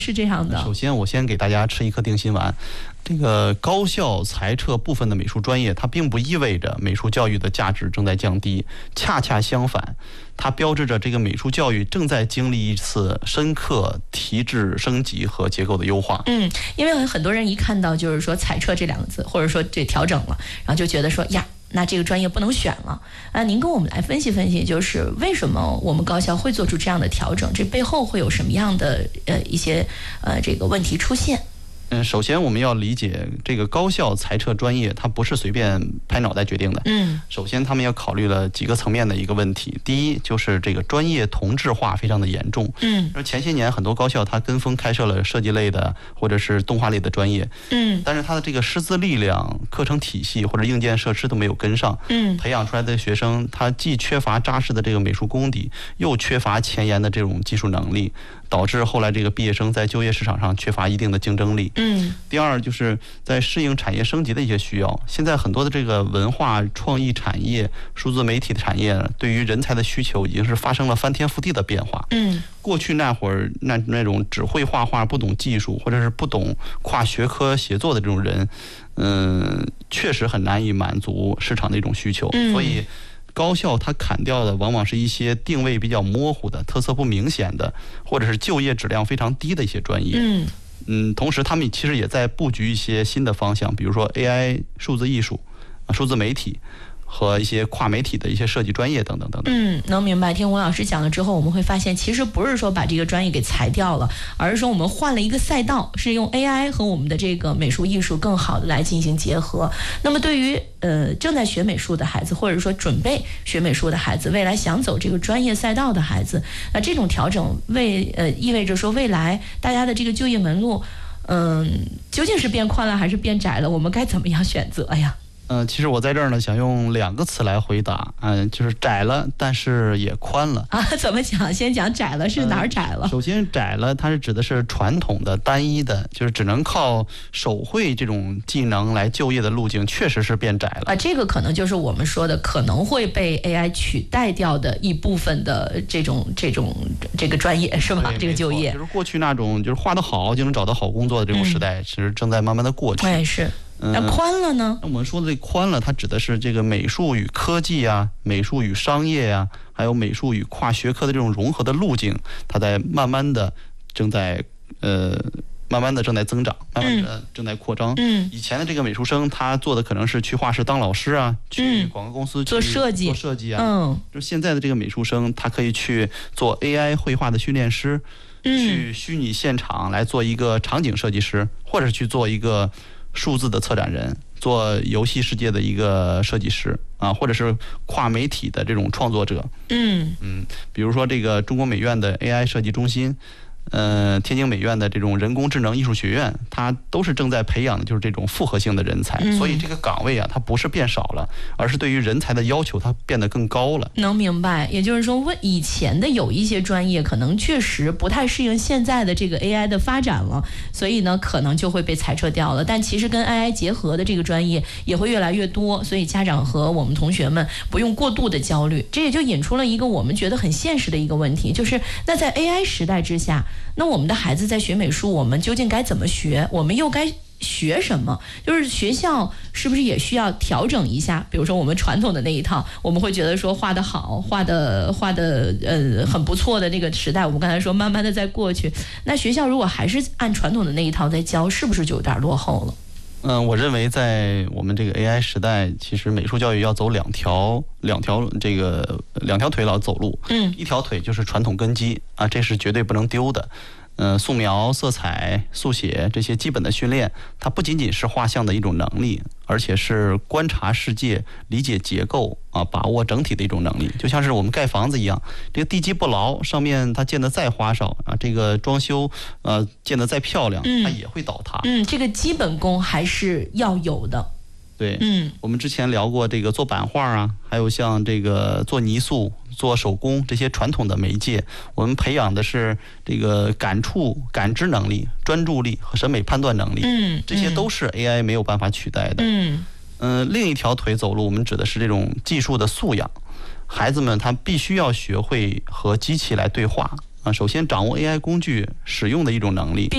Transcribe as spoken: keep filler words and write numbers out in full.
是这样的。 首先，我先给大家吃一颗定心丸。这个高校裁撤部分的美术专业，它并不意味着美术教育的价值正在降低，恰恰相反，它标志着这个美术教育正在经历一次深刻提质升级和结构的优化。 嗯，因为很多人一看到就是说裁撤这两个字，或者说这调整了，然后就觉得说呀，那这个专业不能选了啊！您跟我们来分析分析，就是为什么我们高校会做出这样的调整？这背后会有什么样的呃一些呃这个问题出现？ 嗯，首先我们要理解这个高校裁撤专业，它不是随便拍脑袋决定的。 嗯， 首先他们要考虑了几个层面的一个问题。第一，就是这个专业同质化非常的严重。 嗯， 而前些年很多高校它跟风开设了设计类的或者是动画类的专业。 嗯， 但是它的这个师资力量、课程体系或者硬件设施都没有跟上。 嗯， 培养出来的学生，他既缺乏扎实的这个美术功底，又缺乏前沿的这种技术能力，导致后来这个毕业生在就业市场上缺乏一定的竞争力。 嗯， 第二，就是在适应产业升级的一些需要。现在很多的这个文化创意产业、数字媒体的产业，对于人才的需求已经是发生了翻天覆地的变化。 嗯， 过去那会儿那那种只会画画不懂技术，或者是不懂跨学科协作的这种人，嗯，确实很难以满足市场的一种需求。 嗯， 所以高校它砍掉的往往是一些定位比较模糊的、特色不明显的，或者是就业质量非常低的一些专业。 嗯。 嗯，同时他们其实也在布局一些新的方向，比如说 A I 数字艺术、啊数字媒体和一些跨媒体的一些设计专业等等等等。 嗯，能明白。听吴老师讲了之后，我们会发现，其实不是说把这个专业给裁掉了，而是说我们换了一个赛道，是用 A I 和我们的这个美术艺术更好的来进行结合。那么对于呃正在学美术的孩子，或者说准备学美术的孩子，未来想走这个专业赛道的孩子，那这种调整为呃意味着说，未来大家的这个就业门路，嗯、呃，究竟是变宽了还是变窄了？我们该怎么样选择呀？ 嗯、呃，其实我在这儿呢，想用两个词来回答，嗯、呃，就是窄了，但是也宽了啊。怎么讲？先讲窄了是哪儿窄了？ 呃、首先，窄了，它是指的是传统的、单一的，就是只能靠手绘这种技能来就业的路径，确实是变窄了啊。这个可能就是我们说的可能会被 A I 取代掉的一部分的这种这种这个专业，是吧？这个就业就是过去那种就是画得好就能找到好工作的这种时代，其实正在慢慢的过去。 哎，是。那宽了呢？ 那我们说的这宽了，它指的是这个美术与科技啊，美术与商业呀、啊，还有美术与跨学科的这种融合的路径，它在慢慢的正在呃慢慢的正在增长，慢慢的正在扩张。 嗯， 以前的这个美术生，他做的可能是去画室当老师啊，去广告公司做设计， 做设计啊。 嗯， 就现在的这个美术生，他可以去做 A I 绘画的训练师， 嗯、 去虚拟现场来做一个场景设计师，或者去做一个数字的策展人，做游戏世界的一个设计师啊，或者是跨媒体的这种创作者。 嗯嗯，比如说这个中国美院的 A I 设计中心，呃，天津美院的这种人工智能艺术学院，它都是正在培养的就是这种复合性的人才。 嗯、 所以这个岗位啊，它不是变少了，而是对于人才的要求它变得更高了。 能明白，也就是说，问以前的有一些专业可能确实不太适应现在的这个 A I 的发展了，所以呢，可能就会被裁撤掉了。但其实跟 A I 结合的这个专业也会越来越多，所以家长和我们同学们不用过度的焦虑。这也就引出了一个我们觉得很现实的一个问题，就是那在 A I 时代之下，那我们的孩子在学美术，我们究竟该怎么学？我们又该学什么？就是学校是不是也需要调整一下？比如说我们传统的那一套，我们会觉得说画得好，画的画的呃很不错的那个时代，我们刚才说慢慢的在过去。那学校如果还是按传统的那一套在教，是不是就有点落后了？ 嗯，我认为在我们这个 A I 时代，其实美术教育要走两条两条这个两条腿老走路。 嗯， 一条腿就是传统根基啊，这是绝对不能丢的。嗯、呃，素描、色彩、速写这些基本的训练，它不仅仅是画像的一种能力，而且是观察世界、理解结构啊、把握整体的一种能力。就像是我们盖房子一样，这个地基不牢，上面它建得再花哨啊，这个装修呃建得再漂亮，它也会倒塌。 嗯，这个基本功还是要有的。 对， 嗯， 我们之前聊过这个做版画啊，还有像这个做泥塑、做手工这些传统的媒介，我们培养的是这个感触、感知能力、专注力和审美判断能力。 嗯， 这些都是 A I 没有办法取代的。 嗯， 嗯、呃，另一条腿走路，我们指的是这种技术的素养。孩子们他必须要学会和机器来对话啊，首先掌握 A I 工具使用的一种能力。